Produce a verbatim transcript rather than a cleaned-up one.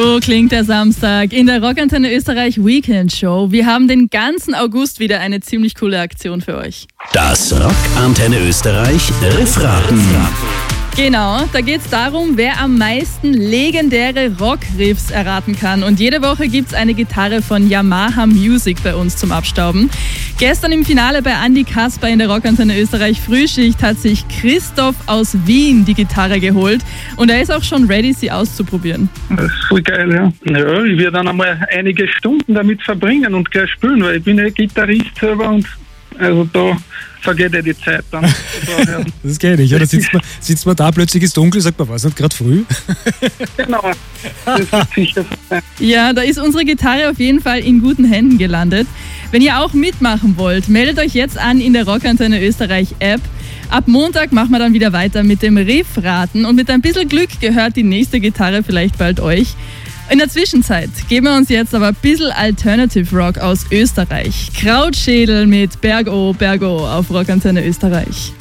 So klingt der Samstag in der Rockantenne Österreich Weekend Show. Wir haben den ganzen August wieder eine ziemlich coole Aktion für euch. Das Rockantenne Österreich Riffraten. Genau, da geht es darum, wer am meisten legendäre Rockriffs erraten kann. Und jede Woche gibt es eine Gitarre von Yamaha Music bei uns zum Abstauben. Gestern im Finale bei Andi Kasper in der Rockantenne Österreich Frühschicht hat sich Christoph aus Wien die Gitarre geholt. Und er ist auch schon ready, sie auszuprobieren. Das ist voll geil, ja. Ja, ich werde dann einmal einige Stunden damit verbringen und gleich spielen, weil ich bin ja Gitarrist selber und also da vergeht ja die Zeit dann. Das kenne ich, ja. Da sitzt man, sitzt man da, plötzlich ist dunkel, sagt man, was, nicht gerade früh? Genau, das wird sicher sein. Ja, da ist unsere Gitarre auf jeden Fall in guten Händen gelandet. Wenn ihr auch mitmachen wollt, meldet euch jetzt an in der Rockantenne Österreich App. Ab Montag machen wir dann wieder weiter mit dem Riffraten und mit ein bisschen Glück gehört die nächste Gitarre vielleicht bald euch. In der Zwischenzeit geben wir uns jetzt aber ein bisschen Alternative Rock aus Österreich. Krautschädel mit Bergo, Bergo auf Rockantenne Österreich.